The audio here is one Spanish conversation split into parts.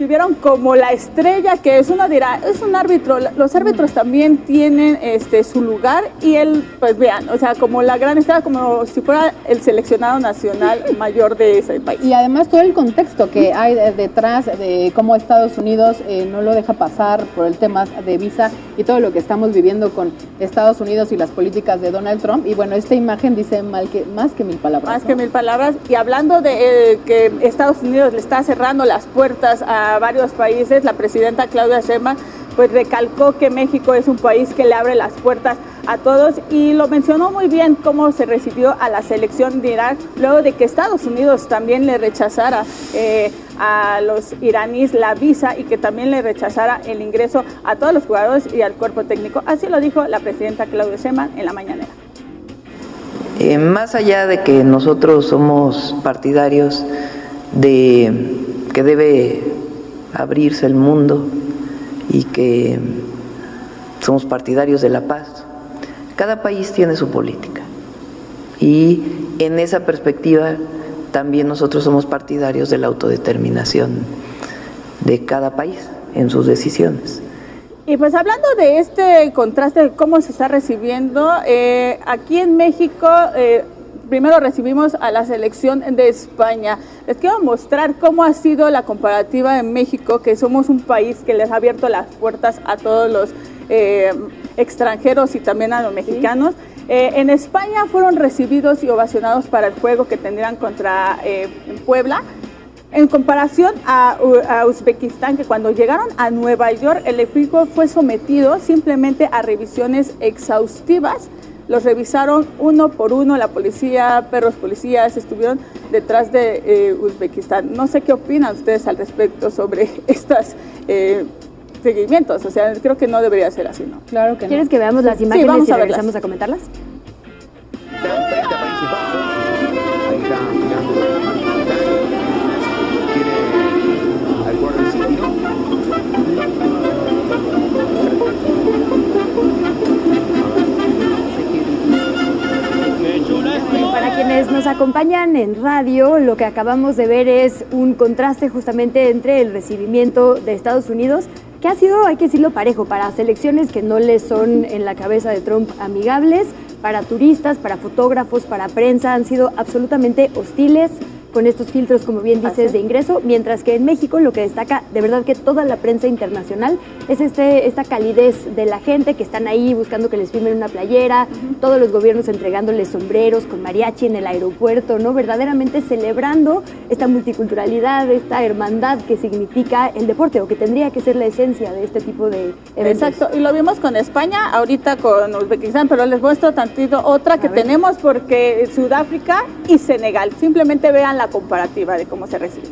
recibieron como la estrella, que es uno dirá, es un árbitro, los árbitros también tienen su lugar, y él, pues vean, o sea, como la gran estrella, como si fuera el seleccionado nacional mayor de ese país. Y además todo el contexto que hay detrás de cómo Estados Unidos no lo deja pasar por el tema de visa y todo lo que estamos viviendo con Estados Unidos y las políticas de Donald Trump. Y bueno, esta imagen dice más que mil palabras. Más, ¿no?, que mil palabras. Y hablando de que Estados Unidos le está cerrando las puertas a varios países, la presidenta Claudia Sheinbaum pues recalcó que México es un país que le abre las puertas a todos, y lo mencionó muy bien cómo se recibió a la selección de Irak luego de que Estados Unidos también le rechazara a los iraníes la visa, y que también le rechazara el ingreso a todos los jugadores y al cuerpo técnico. Así lo dijo la presidenta Claudia Sheinbaum en la mañanera. Más allá de que nosotros somos partidarios de que debe abrirse el mundo y que somos partidarios de la paz, cada país tiene su política, y en esa perspectiva también nosotros somos partidarios de la autodeterminación de cada país en sus decisiones. Y pues hablando de este contraste de cómo se está recibiendo, aquí en México primero recibimos a la selección de España. Les quiero mostrar cómo ha sido la comparativa en México, que somos un país que les ha abierto las puertas a todos los extranjeros y también a los mexicanos. En España fueron recibidos y ovacionados para el juego que tendrían contra Puebla, en comparación a Uzbekistán, que cuando llegaron a Nueva York el equipo fue sometido simplemente a revisiones exhaustivas. Los revisaron uno por uno, la policía, perros policías estuvieron detrás de Uzbekistán. No sé qué opinan ustedes al respecto sobre estos seguimientos. O sea, creo que no debería ser así, ¿no? Claro que no. ¿Quieres que veamos las imágenes vamos y a regresamos a comentarlas? Para quienes nos acompañan en radio, lo que acabamos de ver es un contraste justamente entre el recibimiento de Estados Unidos, que ha sido, hay que decirlo, parejo, para selecciones que no les son en la cabeza de Trump amigables, para turistas, para fotógrafos, para prensa, han sido absolutamente hostiles con estos filtros, como bien dices, de ingreso, mientras que en México lo que destaca de verdad que toda la prensa internacional es esta calidez de la gente que están ahí buscando que les firmen una playera, todos los gobiernos entregándoles sombreros con mariachi en el aeropuerto, ¿no? Verdaderamente celebrando esta multiculturalidad, esta hermandad que significa el deporte, o que tendría que ser la esencia de este tipo de eventos. Exacto, y lo vimos con España, ahorita con Uzbekistán, pero les muestro tantito otra que tenemos, porque Sudáfrica y Senegal, simplemente vean la comparativa de cómo se recibe.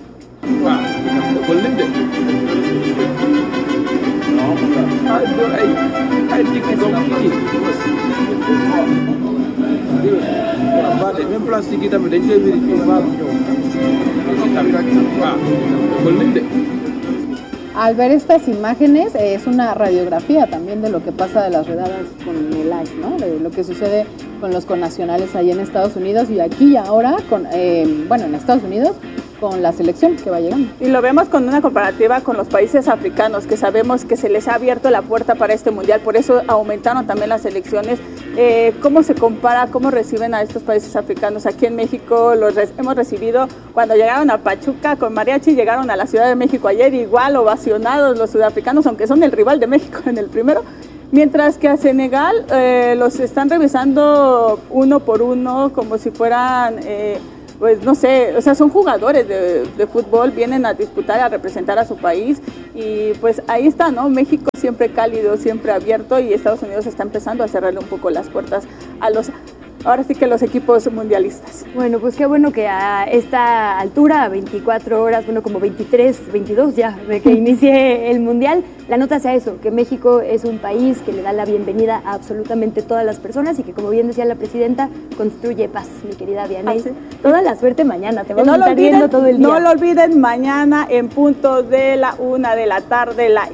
Al ver estas imágenes, es una radiografía también de lo que pasa de las redadas con el ICE, ¿no? De lo que sucede con los connacionales ahí en Estados Unidos y aquí y ahora, en Estados Unidos, con la selección que va llegando. Y lo vemos con una comparativa con los países africanos, que sabemos que se les ha abierto la puerta para este mundial, por eso aumentaron también las selecciones. ¿Cómo se compara, cómo reciben a estos países africanos? Aquí en México hemos recibido, cuando llegaron a Pachuca con mariachi, llegaron a la Ciudad de México ayer, igual ovacionados los sudafricanos, aunque son el rival de México en el primero, mientras que a Senegal los están revisando uno por uno, como si fueran... pues no sé, o sea, son jugadores de fútbol, vienen a disputar, a representar a su país, y pues ahí está, ¿no? México siempre cálido, siempre abierto, y Estados Unidos está empezando a cerrarle un poco las puertas a ahora sí que los equipos mundialistas. Bueno, pues qué bueno que a esta altura, a 24 horas, bueno, como 23, 22 ya, de que inicie el mundial, la nota sea eso, que México es un país que le da la bienvenida a absolutamente todas las personas y que, como bien decía la presidenta, construye paz, mi querida Vianey. Toda la suerte mañana, te vamos a estar viendo todo el día. No lo olviden, mañana en punto de la 1 de la tarde, la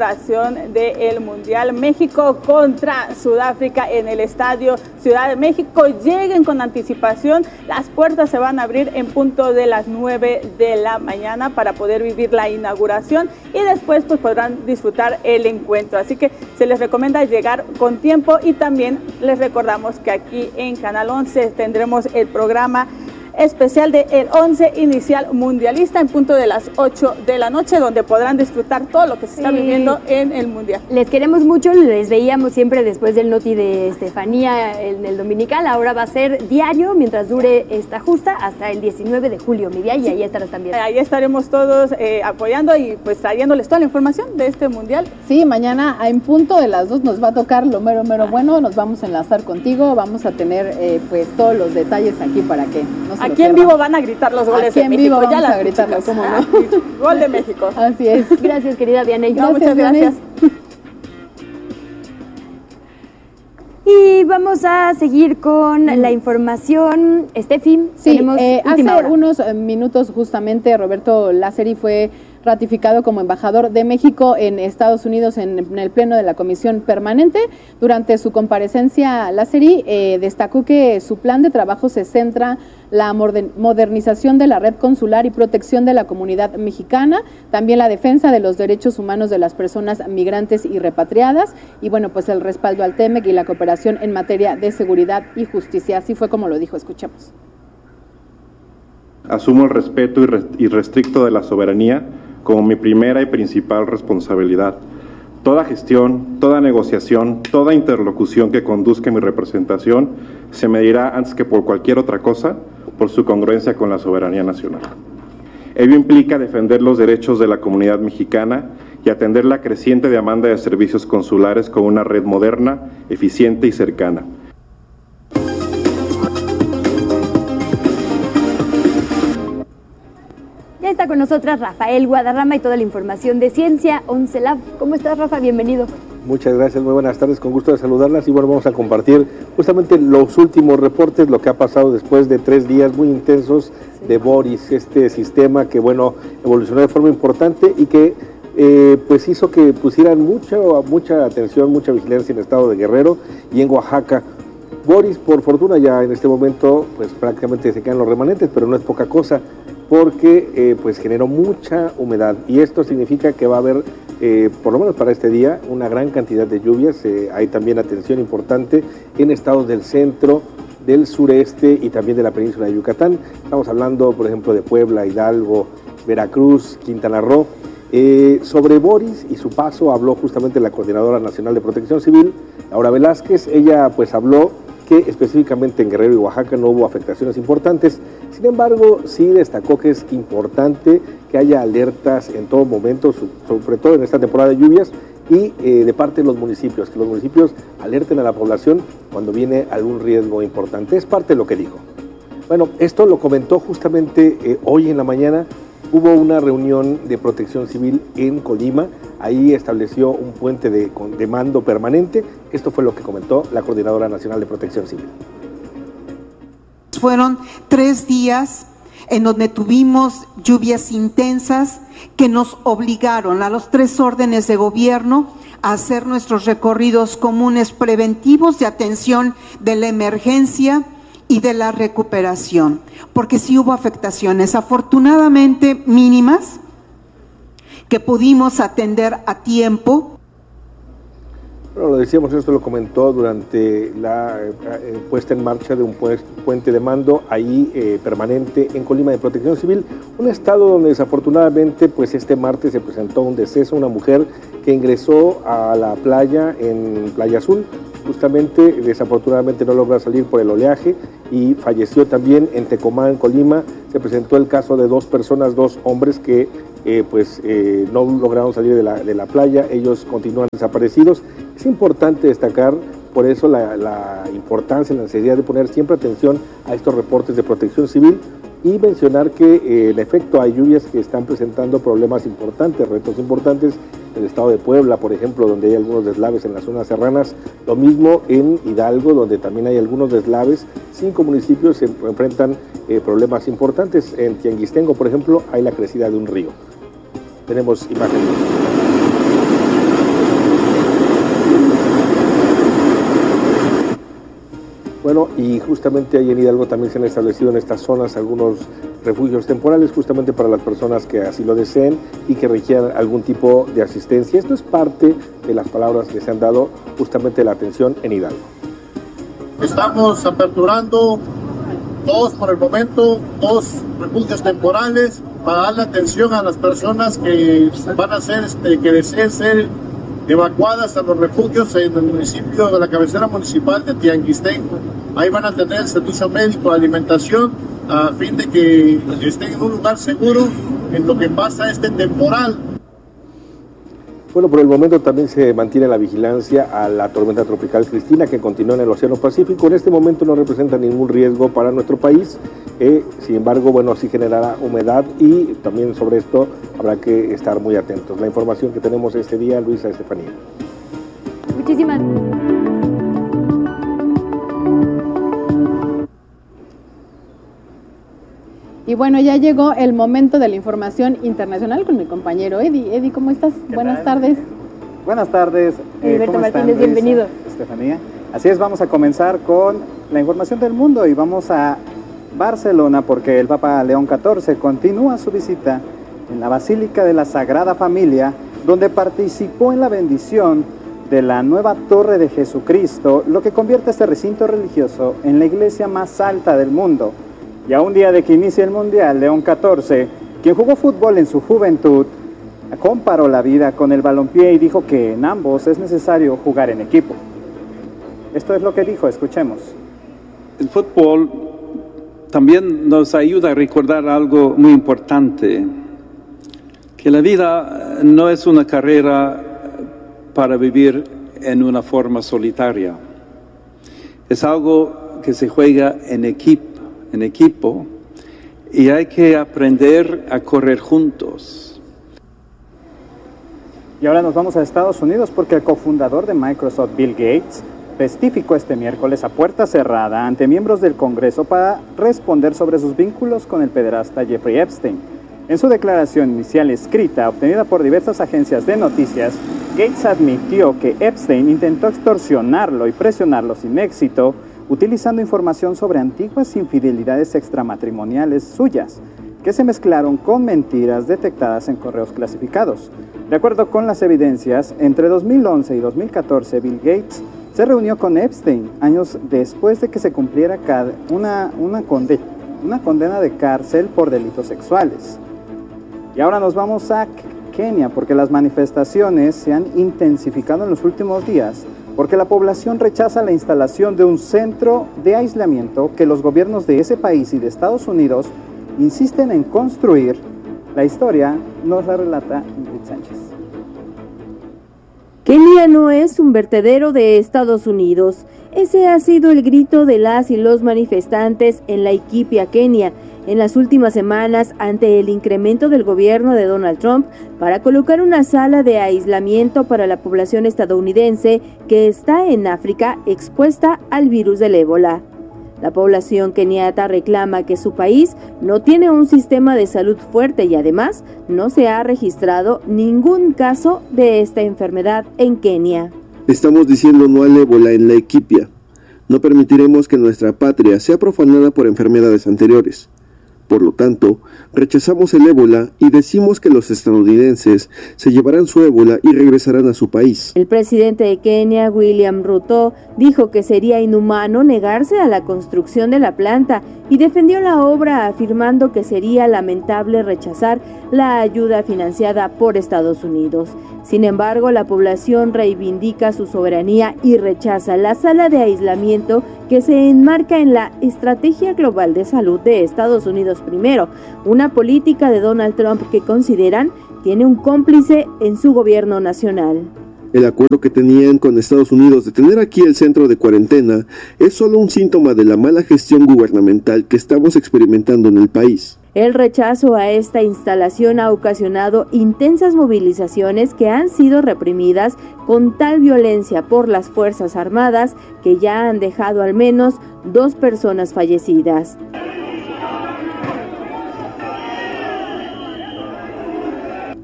inauguración del Mundial México contra Sudáfrica en el Estadio Ciudad de México. México lleguen con anticipación. Las puertas se van a abrir en punto de las 9 de la mañana para poder vivir la inauguración y después pues podrán disfrutar el encuentro. Así que se les recomienda llegar con tiempo y también les recordamos que aquí en Canal 11 tendremos el programa especial de el 11 inicial mundialista en punto de las 8 de la noche, donde podrán disfrutar todo lo que se está viviendo en el mundial. Les queremos mucho, les veíamos siempre después del noti de Estefanía en el Dominical, ahora va a ser diario mientras dure esta justa hasta el 19 de julio, Miriam, y ahí estarás también. Ahí estaremos todos apoyando y pues trayéndoles toda la información de este mundial. Sí, mañana en punto de las 2 nos va a tocar lo mero bueno, nos vamos a enlazar contigo, vamos a tener pues todos los detalles aquí para que no se aquí en vivo van a gritar los goles de México. Aquí en vivo vamos a gritarlo, ¿cómo no? Gol de México. Así es. Gracias, querida Vianey. No, muchas gracias. Y vamos a seguir con la información. Estefi, sí, tenemos hace hora. unos minutos justamente Roberto Lázari fue ratificado como embajador de México en Estados Unidos en el pleno de la Comisión Permanente. Durante su comparecencia, Lázari destacó que su plan de trabajo se centra la modernización de la red consular y protección de la comunidad mexicana, también la defensa de los derechos humanos de las personas migrantes y repatriadas, y bueno, pues el respaldo al TEMEC y la cooperación en materia de seguridad y justicia. Así fue como lo dijo, escuchemos. Asumo el respeto irrestricto de la soberanía como mi primera y principal responsabilidad. Toda gestión, toda negociación, toda interlocución que conduzca mi representación se medirá antes que por cualquier otra cosa por su congruencia con la soberanía nacional. Ello implica defender los derechos de la comunidad mexicana y atender la creciente demanda de servicios consulares con una red moderna, eficiente y cercana. Ya está con nosotras Rafael Guadarrama y toda la información de Ciencia 11 Lab. ¿Cómo estás, Rafa? Bienvenido. Muchas gracias, muy buenas tardes, con gusto de saludarlas y bueno, vamos a compartir justamente los últimos reportes, lo que ha pasado después de 3 días muy intensos de Boris, este sistema que bueno, evolucionó de forma importante y que pues hizo que pusieran mucha atención, mucha vigilancia en el estado de Guerrero y en Oaxaca. Boris, por fortuna, ya en este momento pues prácticamente se quedan los remanentes, pero no es poca cosa, porque pues generó mucha humedad y esto significa que va a haber, por lo menos para este día, una gran cantidad de lluvias. Hay también atención importante en estados del centro, del sureste y también de la península de Yucatán. Estamos hablando, por ejemplo, de Puebla, Hidalgo, Veracruz, Quintana Roo. Sobre Boris y su paso habló justamente la Coordinadora Nacional de Protección Civil, Laura Velázquez. Ella pues habló que específicamente en Guerrero y Oaxaca no hubo afectaciones importantes. Sin embargo, sí destacó que es importante que haya alertas en todo momento, sobre todo en esta temporada de lluvias, y de parte de los municipios, que los municipios alerten a la población cuando viene algún riesgo importante. Es parte de lo que dijo. Bueno, esto lo comentó justamente hoy en la mañana. Hubo una reunión de protección civil en Colima, ahí estableció un puente de mando permanente. Esto fue lo que comentó la Coordinadora Nacional de Protección Civil. Fueron 3 días en donde tuvimos lluvias intensas que nos obligaron a los 3 órdenes de gobierno a hacer nuestros recorridos comunes preventivos de atención de la emergencia y de la recuperación, porque sí hubo afectaciones, afortunadamente mínimas, que pudimos atender a tiempo. Bueno, lo decíamos, esto lo comentó durante la puesta en marcha de un puente de mando ahí permanente en Colima de Protección Civil, un estado donde desafortunadamente pues este martes se presentó un deceso, una mujer que ingresó a la playa en Playa Azul, justamente desafortunadamente no logró salir por el oleaje y falleció también en Tecomán, en Colima. Se presentó el caso de 2 personas, 2 hombres que no lograron salir de la playa, ellos continúan desaparecidos. Es importante destacar por eso la importancia, la necesidad de poner siempre atención a estos reportes de protección civil y mencionar que en efecto hay lluvias que están presentando problemas importantes, retos importantes en el estado de Puebla, por ejemplo, donde hay algunos deslaves en las zonas serranas, lo mismo en Hidalgo, donde también hay algunos deslaves. 5 municipios se enfrentan problemas importantes. En Tianguistengo, por ejemplo, hay la crecida de un río. Tenemos imágenes. Bueno, y justamente ahí en Hidalgo también se han establecido en estas zonas algunos refugios temporales justamente para las personas que así lo deseen y que requieran algún tipo de asistencia. Esto es parte de las palabras que se han dado justamente la atención en Hidalgo. Estamos aperturando por el momento, 2 refugios temporales para darle atención a las personas que van a ser, que deseen ser evacuadas a los refugios en el municipio de la cabecera municipal de Tianguistenco. Ahí van a tener servicio médico, alimentación, a fin de que estén en un lugar seguro en lo que pasa este temporal. Bueno, por el momento también se mantiene la vigilancia a la tormenta tropical Cristina, que continúa en el Océano Pacífico. En este momento no representa ningún riesgo para nuestro país. Sin embargo, bueno, sí generará humedad y también sobre esto habrá que estar muy atentos. La información que tenemos este día, Luisa Estefanía. Muchísimas Y bueno, ya llegó el momento de la información internacional con mi compañero Eddie. Eddie, ¿cómo estás? Buenas tardes. Buenas tardes. Heriberto Martínez, bienvenido. Estefanía. Así es, vamos a comenzar con la información del mundo y vamos a Barcelona porque el Papa León XIV continúa su visita en la Basílica de la Sagrada Familia, donde participó en la bendición de la nueva Torre de Jesucristo, lo que convierte este recinto religioso en la iglesia más alta del mundo. Y a un día de que inicie el Mundial, León XIV, quien jugó fútbol en su juventud, comparó la vida con el balompié y dijo que en ambos es necesario jugar en equipo. Esto es lo que dijo, escuchemos. El fútbol también nos ayuda a recordar algo muy importante, que la vida no es una carrera para vivir en una forma solitaria. Es algo que se juega en equipo, y hay que aprender a correr juntos. Y ahora nos vamos a Estados Unidos porque el cofundador de Microsoft, Bill Gates, testificó este miércoles a puerta cerrada ante miembros del Congreso para responder sobre sus vínculos con el pederasta Jeffrey Epstein. En su declaración inicial escrita, obtenida por diversas agencias de noticias, Gates admitió que Epstein intentó extorsionarlo y presionarlo sin éxito, utilizando información sobre antiguas infidelidades extramatrimoniales suyas, que se mezclaron con mentiras detectadas en correos clasificados. De acuerdo con las evidencias, entre 2011 y 2014, Bill Gates se reunió con Epstein, años después de que se cumpliera una condena de cárcel por delitos sexuales. Y ahora nos vamos a Kenia, porque las manifestaciones se han intensificado en los últimos días, porque la población rechaza la instalación de un centro de aislamiento que los gobiernos de ese país y de Estados Unidos insisten en construir. La historia nos la relata Ingrid Sánchez. Kenia no es un vertedero de Estados Unidos. Ese ha sido el grito de las y los manifestantes en Laikipia, Kenia, en las últimas semanas ante el incremento del gobierno de Donald Trump para colocar una sala de aislamiento para la población estadounidense que está en África expuesta al virus del ébola. La población keniata reclama que su país no tiene un sistema de salud fuerte y además no se ha registrado ningún caso de esta enfermedad en Kenia. Estamos diciendo no al ébola en Laikipia. No permitiremos que nuestra patria sea profanada por enfermedades anteriores. Por lo tanto, rechazamos el ébola y decimos que los estadounidenses se llevarán su ébola y regresarán a su país. El presidente de Kenia, William Ruto, dijo que sería inhumano negarse a la construcción de la planta y defendió la obra afirmando que sería lamentable rechazar la ayuda financiada por Estados Unidos. Sin embargo, la población reivindica su soberanía y rechaza la sala de aislamiento que se enmarca en la Estrategia Global de Salud de Estados Unidos primero, una política de Donald Trump que consideran tiene un cómplice en su gobierno nacional. El acuerdo que tenían con Estados Unidos de tener aquí el centro de cuarentena es solo un síntoma de la mala gestión gubernamental que estamos experimentando en el país. El rechazo a esta instalación ha ocasionado intensas movilizaciones que han sido reprimidas con tal violencia por las Fuerzas Armadas que ya han dejado al menos 2 personas fallecidas.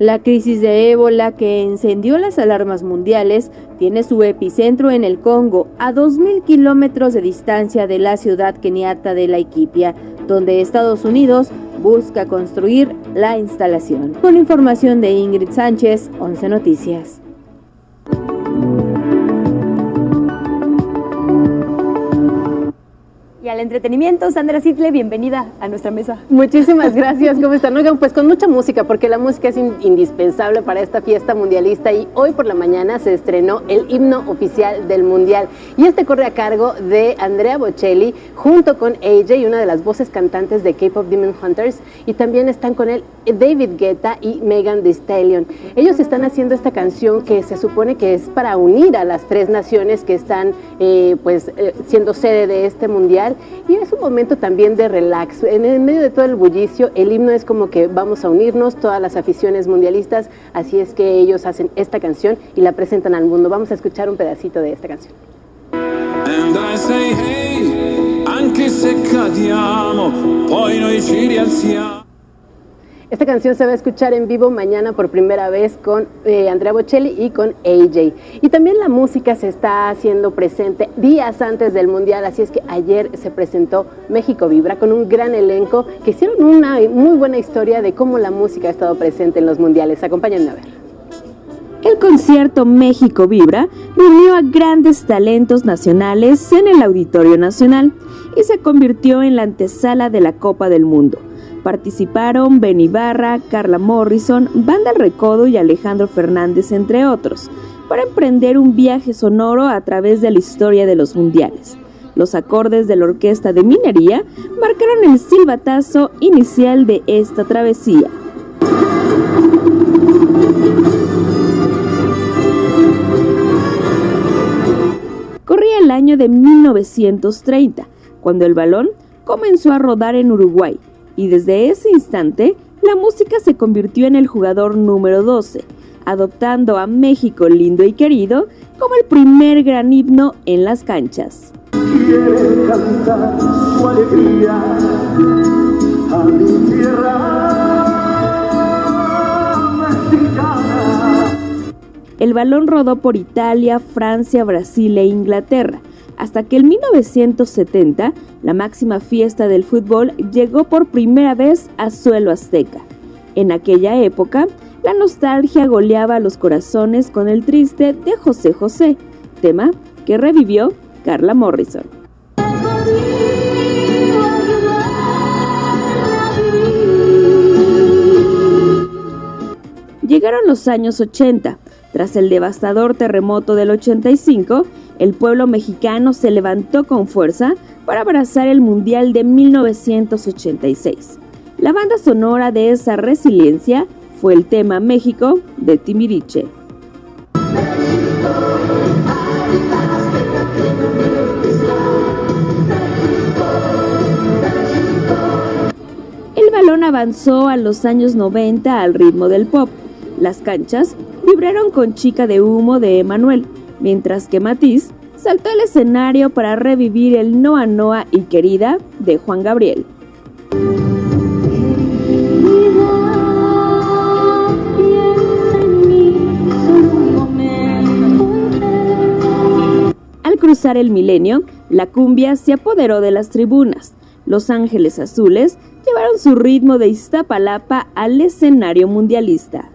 La crisis de ébola que encendió las alarmas mundiales tiene su epicentro en el Congo, a 2.000 kilómetros de distancia de la ciudad keniata de Laikipia, donde Estados Unidos busca construir la instalación. Con información de Ingrid Sánchez, 11 Noticias. Y al entretenimiento, Sandra Sitle, bienvenida a nuestra mesa. Muchísimas gracias, ¿cómo están? Oigan, pues con mucha música, porque la música es indispensable para esta fiesta mundialista, y hoy por la mañana se estrenó el himno oficial del Mundial, y este corre a cargo de Andrea Bocelli, junto con AJ, una de las voces cantantes de K-Pop Demon Hunters, y también están con él David Guetta y Megan Thee Stallion. Ellos están haciendo esta canción que se supone que es para unir a las tres naciones que están siendo sede de este Mundial, y es un momento también de relax. En el medio de todo el bullicio, el himno es como que vamos a unirnos todas las aficiones mundialistas, así es que ellos hacen esta canción y la presentan al mundo. Vamos a escuchar un pedacito de esta canción. And I say, hey, anche se cadiamo, poi noi ci rialziamo. Esta canción se va a escuchar en vivo mañana por primera vez con Andrea Bocelli y con AJ. Y también la música se está haciendo presente días antes del Mundial, así es que ayer se presentó México Vibra con un gran elenco que hicieron una muy buena historia de cómo la música ha estado presente en los Mundiales. Acompáñenme a ver. El concierto México Vibra reunió a grandes talentos nacionales en el Auditorio Nacional y se convirtió en la antesala de la Copa del Mundo. Participaron Ben Ibarra, Carla Morrison, Banda El Recodo y Alejandro Fernández, entre otros, para emprender un viaje sonoro a través de la historia de los mundiales. Los acordes de la Orquesta de Minería marcaron el silbatazo inicial de esta travesía. Corría el año de 1930, cuando el balón comenzó a rodar en Uruguay, y desde ese instante, la música se convirtió en el jugador número 12, adoptando a México lindo y querido como el primer gran himno en las canchas. Quiere cantar su alegría a mi tierra mexicana. El balón rodó por Italia, Francia, Brasil e Inglaterra, hasta que en 1970, la máxima fiesta del fútbol llegó por primera vez a suelo azteca. En aquella época, la nostalgia goleaba los corazones con el triste de José José, tema que revivió Carla Morrison. Llegaron los años 80. Tras el devastador terremoto del 85, el pueblo mexicano se levantó con fuerza para abrazar el Mundial de 1986. La banda sonora de esa resiliencia fue el tema México de Timbiriche. El balón avanzó a los años 90 al ritmo del pop. Las canchas vibraron con Chica de Humo de Emanuel, mientras que Matiz saltó al escenario para revivir el Noa Noa y Querida de Juan Gabriel. Al cruzar el milenio, la cumbia se apoderó de las tribunas. Los Ángeles Azules llevaron su ritmo de Iztapalapa al escenario mundialista.